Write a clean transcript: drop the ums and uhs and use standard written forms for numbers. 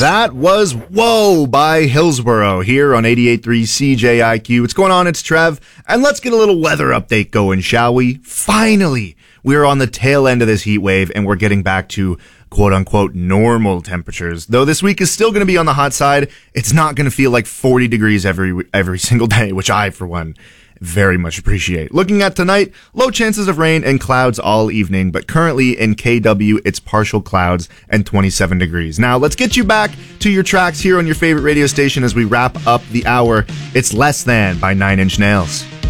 That was Whoa by Hillsborough here on 88.3 CJIQ. What's going on? It's Trev. And let's get a little weather update going, shall we? Finally, we're on the tail end of this heat wave and we're getting back to quote-unquote normal temperatures. Though this week is still going to be on the hot side, it's not going to feel like 40 degrees every single day, which I, for one, very much appreciate. Looking at tonight, low chances of rain and clouds all evening, but currently in KW, it's partial clouds and 27 degrees. Now, let's get you back to your tracks here on your favorite radio station as we wrap up the hour. It's Less Than by Nine Inch Nails.